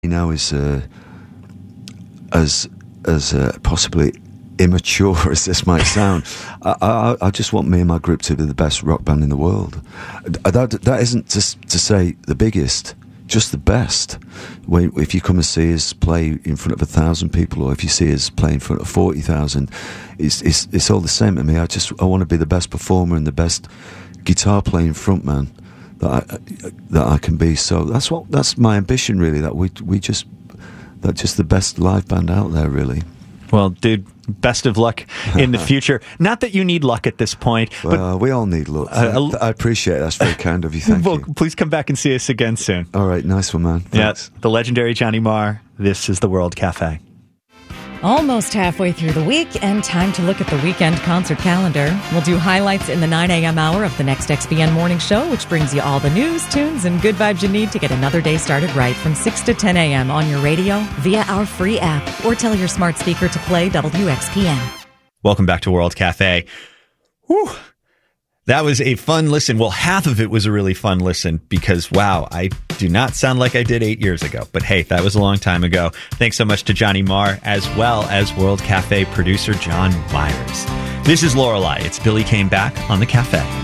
Now is as possibly immature as this might sound. I just want me and my group to be the best rock band in the world. That isn't to say the biggest, just the best. If you come and see us play in front of 1,000 people, or if you see us play in front of 40,000, it's all the same to me. I want to be the best performer and the best guitar playing frontman that I can be. So that's my ambition, really. That's just the best live band out there, really. Well, dude, best of luck in the future. Not that you need luck at this point. Well, we all need luck. I appreciate it. That's very kind of you. Thank you. Please come back and see us again soon. All right, nice one, man. Thanks. Yeah, the legendary Johnny Marr. This is the World Cafe. Almost halfway through the week, and time to look at the weekend concert calendar. We'll do highlights in the 9 a.m. hour of the next XBN Morning Show, which brings you all the news, tunes, and good vibes you need to get another day started right from 6 to 10 a.m. on your radio, via our free app, or tell your smart speaker to play WXPN. Welcome back to World Cafe. Whew. That was a fun listen. Well, half of it was a really fun listen because, wow, I do not sound like I did 8 years ago. But hey, that was a long time ago. Thanks so much to Johnny Marr, as well as World Cafe producer John Myers. This is Lorelei. It's Billy Came Back on the Cafe.